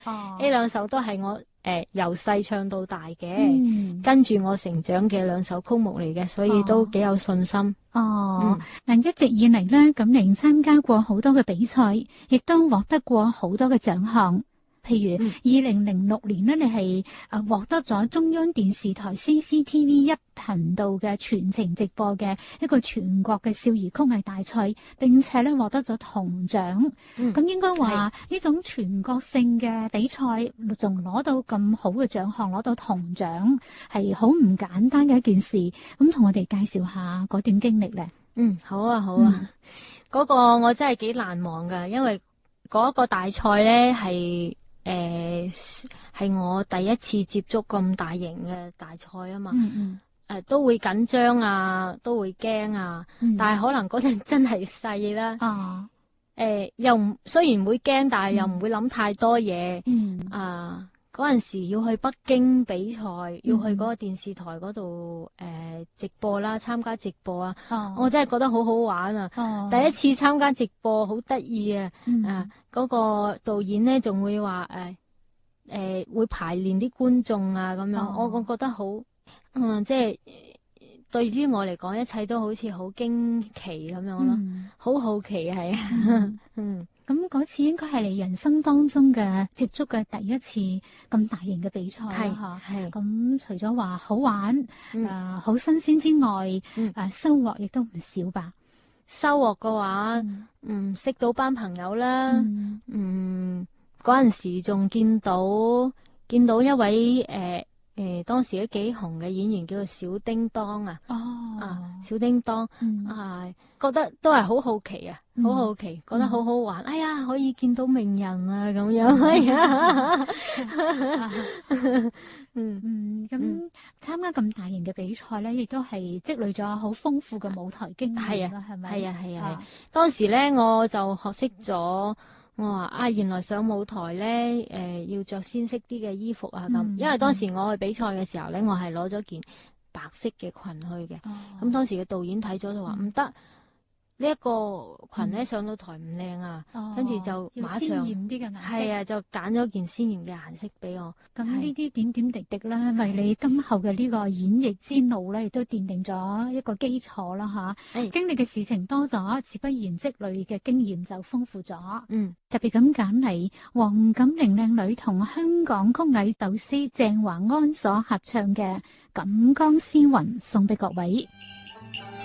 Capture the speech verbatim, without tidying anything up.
哦， 呢兩首都係我誒由細唱到大嘅， 嗯跟住我成長嘅兩首曲目嚟嘅，所以都幾有信心。 哦， 嗯嗱，一直以嚟咧，咁您參加過好多嘅比賽，亦都獲得過好多嘅獎項。譬如嗯二零零六年咧，你係誒獲得咗中央電視台 C C T V 一頻道嘅全程直播嘅一個全國嘅少兒曲藝大賽，並且咧獲得咗銅獎。 嗯， 咁應該話呢種全國性嘅比賽，仲攞到咁好嘅獎項，攞到銅獎，係好唔簡單嘅一件事。咁同我哋介紹下嗰段經歷咧。 嗯，好啊，好啊， 嗯嗰個我真係幾難忘噶，因為嗰個大賽咧係誒係我第一次接觸咁大型嘅大賽啊嘛。 嗯嗯誒都會緊張啊，都會驚啊， 嗯， 但係可能嗰陣真係細啦。 啊誒又唔雖然會驚，但係又唔會諗太多嘢。 嗯啊，嗰陣時要去北京比賽，要去嗰個電視台嗰度誒直播啦，參加直播啊， 哦我真係覺得好好玩啊！ 哦第一次參加直播，好得意啊！ 嗯啊，嗰個導演咧仲會話誒誒會排練啲觀眾啊咁樣， 哦我我覺得好嗯，即係對於我嚟講，一切都好似好驚奇咁樣咯， 嗯好好奇係啊， 嗯嗯咁嗰次應該係你人生當中嘅接觸嘅第一次咁大型嘅比賽係啦嚇。 係咁除咗話好玩， 嗯誒好新鮮之外， 嗯誒收穫亦都唔少吧。 收穫嘅話， 嗯嗯識到班朋友啦， 嗯嗯嗰陣時仲見到見到一位誒。呃誒，當時都幾紅嘅演員叫做小叮當啊， 哦啊，小叮當嗯啊，覺得都係好好奇啊， 嗯好好奇，覺得好好玩。哎呀，可以見到名人啊，咁樣，哎呀，嗯嗯，咁嗯參加咁大型嘅比賽咧，亦都係積累咗好豐富嘅舞台經係驗啦，係咪？ 係啊係啊係啊， 當時咧我就學識咗。我話啊，原來上舞台咧，誒、呃、要着鮮色啲嘅衣服啊咁， 嗯因為當時我去比賽嘅時候咧，我係攞咗件白色嘅裙去嘅，咁、 哦當時嘅導演睇咗就話唔得，呢一個裙咧上到台唔靚啊， 哦跟住就要馬上鮮豔啲嘅顏色。 係啊，就揀咗件鮮豔嘅顏色俾我。 咁係呢啲點點滴滴咧，為你今後嘅呢個演繹之路咧，亦都奠定咗一個基礎啦嚇。 誒經歷嘅事情多咗，自不然積累嘅經驗就豐富咗。 嗯， 特別咁揀嚟黃錦玲靚女同香港曲藝導師鄭華安所合唱嘅《錦江詩雲》送俾各位。